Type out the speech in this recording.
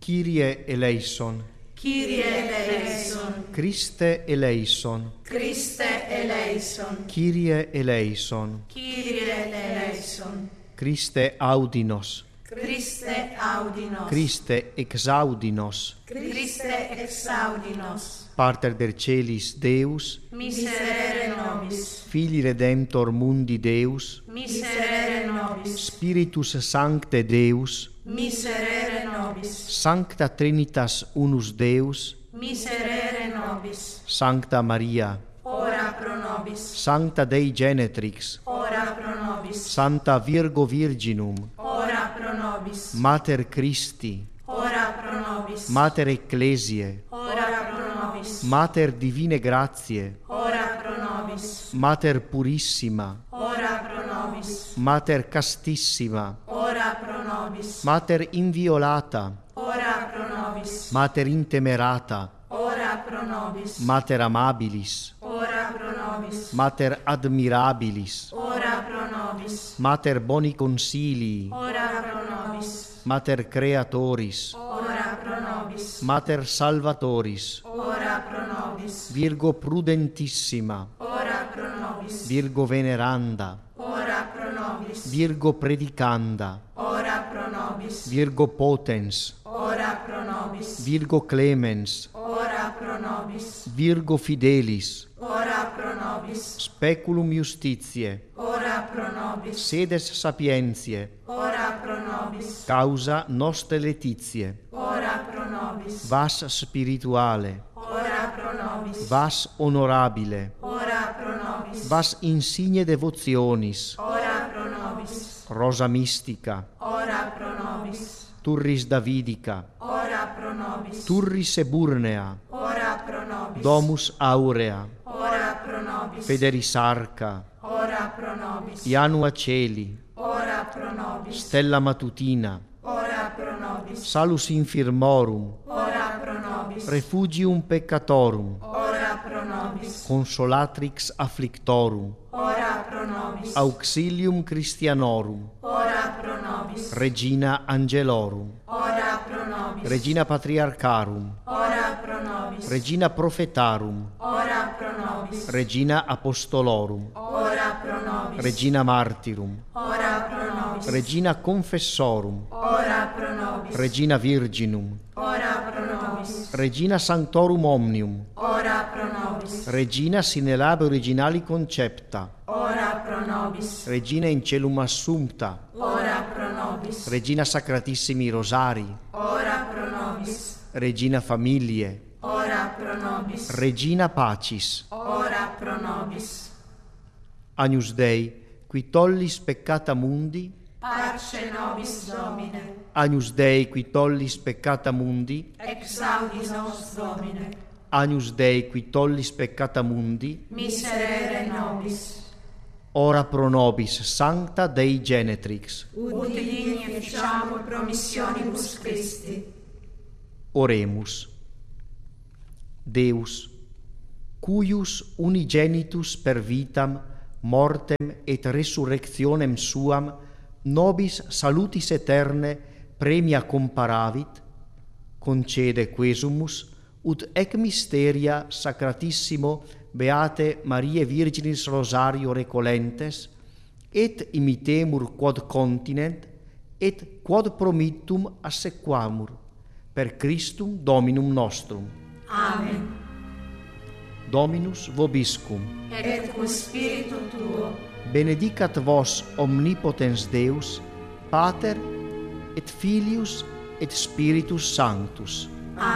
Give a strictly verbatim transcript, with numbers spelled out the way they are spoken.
Kyrie eleison. Kyrie eleison. Christe eleison. Christe eleison. Kyrie eleison. Kyrie eleison. Christe audinos. Christe audinos. Christe exaudinos. Christe exaudinos. Pater der celis Deus, Miserere nobis. Filii Redemptor mundi Deus, Miserere nobis. Spiritus Sancte Deus, Miserere nobis. Sancta Trinitas unus Deus, Miserere nobis. Sancta Maria, Ora pro nobis. Sancta Dei Genetrix, Ora pro nobis. Santa Virgo Virginum, Ora pro nobis. Mater Christi, Ora pro nobis. Mater Ecclesiae, Ora pro nobis. Mater Divine Gratiae, Ora pro nobis. Mater Purissima, Ora pro nobis. Mater Castissima, Ora pro nobis. Mater Inviolata, Ora pro nobis. Mater Intemerata, Ora pro nobis. Mater Amabilis, Ora pro nobis. Mater Admirabilis, Ora pro nobis. Mater Boni Consilii, Ora pro nobis. Mater Creatoris, Ora pro nobis. Mater Salvatoris, Ora pro nobis. Virgo Prudentissima, Ora pro nobis. Virgo Veneranda, Ora pro nobis. Virgo Predicanda, Ora pro nobis. Virgo Potens, Ora pro nobis. Virgo Clemens, Ora pro nobis. Virgo Fidelis, Ora pro nobis. Speculum Justitiae, Ora pro nobis. Sedes Sapientiae, Ora pro nobis. Causa Nostre Laetitiae, Ora pro nobis. Vas Spirituale, Ora pro nobis. Vas Honorabile, Ora pro nobis. Vas Insigne Devotionis, Ora pro nobis. Rosa Mystica, Ora pro nobis. Turris Davidica, Ora pro nobis. Turris Eburnea, Ora pro nobis. Domus Aurea, Ora pro nobis. Pederis Arca, Ora pro nobis. Ianua Celi, Ora pro nobis. Stella Matutina, Ora pro nobis. Salus Infirmorum, Ora pro nobis. Refugium Peccatorum, Ora pro nobis. Consolatrix Afflictorum, Ora pro nobis. Auxilium Christianorum, Ora pro nobis. Regina Angelorum, Ora pro nobis. Regina Patriarcharum, Ora pro nobis. Regina Prophetarum, Ora pro nobis. Regina Apostolorum, Ora pro nobis. Regina Martyrum, Ora pro nobis. Regina Confessorum, Ora pro nobis. Regina Virginum, Ora pro nobis. Regina Sanctorum Omnium, Ora pro nobis. Regina sine labe originali concepta, Ora pro nobis. Regina in celum assumpta, Ora pro nobis. Regina Sacratissimi Rosari, Ora pro nobis. Regina Familiae, Ora pro nobis. Regina Pacis, Ora pro nobis. Agnus Dei, qui tollis peccata mundi, Parce nobis Domine. Agnus Dei, qui tollis peccata mundi, Exaudis nos Domine. Agnus Dei, qui tollis peccata mundi, Miserere nobis. ora pro nobis Sancta Dei Genetrix. Ut digni efficiamur promissionibus Christi. Oremus. Deus, cuius unigenitus per vitam, mortem et resurrectionem suam, nobis salutis eterne premia comparavit, concede quesumus, ut ec mysteria sacratissimo Beate Mariae Virginis Rosario recolentes, et imitemur quod continent, et quod promittum assequamur, per Christum Dominum nostrum. Amen. Dominus vobiscum. Et cum spiritu tuo. Benedicat vos omnipotens Deus, Pater et Filius et Spiritus Sanctus.